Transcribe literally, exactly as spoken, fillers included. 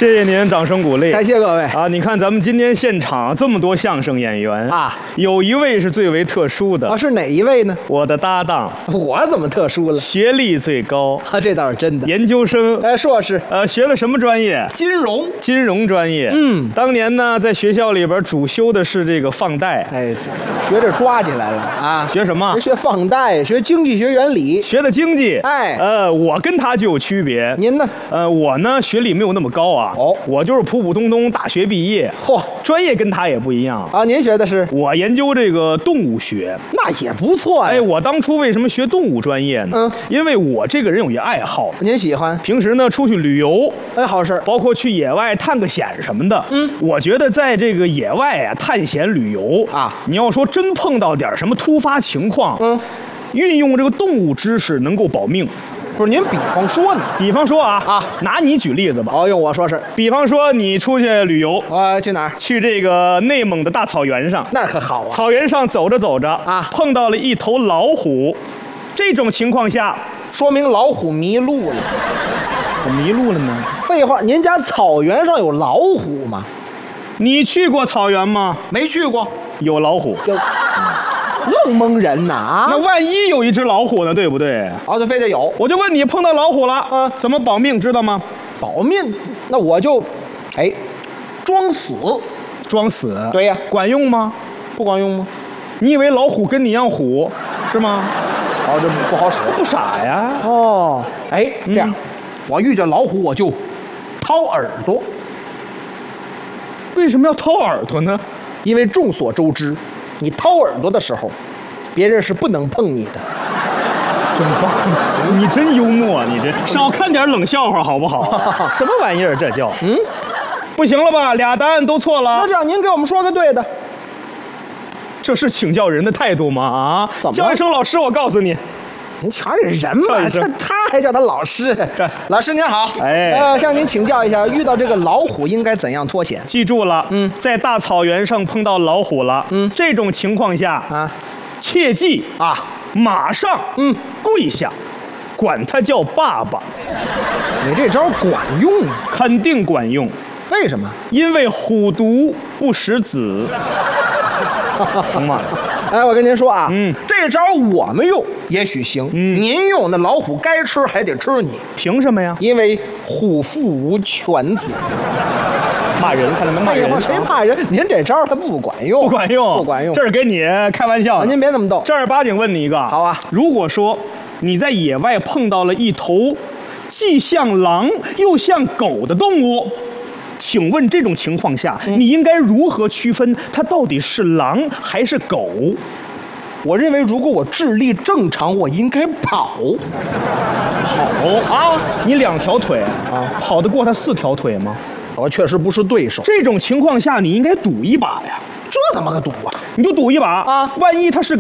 谢谢您，掌声鼓励， 感谢各位啊！你看咱们今天现场这么多相声演员啊， 有一位是最为特殊的啊，是哪一位呢？ 我的搭档， 我怎么特殊了？ 学历最高啊，这倒是真的。 研究生， 哎，硕士， 呃，学的什么专业？ 金融， 金融专业。 嗯， 当年呢，在学校里边主修的是这个放贷。 哎，学着抓起来了啊！ 学什么？ 学放贷，学经济学原理， 学的经济。 哎， 呃，我跟他就有区别。 您呢？ 呃，我呢学历没有那么高啊。 哦， 我就是普普通通大学毕业。 嚯， 专业跟他也不一样啊。您学的是？ 我研究这个动物学， 那也不错呀。 哎，我当初为什么学动物专业呢？嗯，因为我这个人有一爱好。 您喜欢？ 平时呢出去旅游， 哎，好事， 包括去野外探个险什么的。嗯，我觉得在这个野外啊探险旅游啊，你要说真碰到点什么突发情况，嗯，运用这个动物知识能够保命。 不是您比方说呢？ 比方说啊啊， 拿你举例子吧。 哦，用我说是。 比方说你出去旅游， 啊，去哪儿？ 去这个内蒙的大草原上。 那可好啊！ 草原上走着走着啊，碰到了一头老虎。这种情况下， 说明老虎迷路了。 怎么迷路了呢？ 废话，您家草原上有老虎吗？ 你去过草原吗？ 没去过。 有老虎。 就愣蒙人呐啊！ 那万一有一只老虎呢？对不对？ 哦，就非得有。 我就问你，碰到老虎了，啊，怎么保命？知道吗？ 保命？那我就，哎，装死。 装死？ 对呀。 管用吗？ 不管用吗？ 你以为老虎跟你一样虎，是吗？ 哦，这不好使。 不傻呀。 哦，哎，这样，嗯、我遇见老虎我就掏耳朵。 为什么要掏耳朵呢？ 因为众所周知。你掏耳朵的时候，别人是不能碰你的。 真棒！你真幽默，你这少看点冷笑话好不好？什么玩意儿这叫？嗯，不行了吧？俩答案都错了。 那这样，您给我们说个对的。 这是请教人的态度吗？啊，叫一声老师，我告诉你。 您瞧这人吧，这他还叫他老师。老师您好， 哎， 呃，向您请教一下，遇到这个老虎应该怎样脱险？ 记住了，嗯，在大草原上碰到老虎了，嗯，这种情况下啊，切记啊，马上嗯跪下，管他叫爸爸。 你这招管用啊？ 肯定管用。 为什么？ 因为虎毒不食子。行吗？ 哎，我跟您说啊， 嗯， 这招我们用也许行，嗯，您用那老虎该吃还得吃你， 凭什么呀？ 因为虎父无犬子。 骂人，看到没？骂人， 谁骂人？您这招它不管用， 不管用， 不管用。 这是给你开玩笑的， 您别那么逗。 正儿八经问你一个， 好啊。 如果说你在野外碰到了一头既像狼又像狗的动物。请问这种情况下，嗯、你应该如何区分它到底是狼还是狗？ 我认为，如果我智力正常，我应该跑。 跑啊！你两条腿啊，跑得过它四条腿吗？ 我确实不是对手。 这种情况下，你应该赌一把呀。 这怎么个赌啊？ 你就赌一把啊！ 万一它是